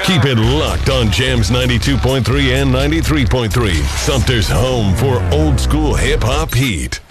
Keep it locked on Jams 92.3 and 93.3, Sumter's home for old school hip hop heat.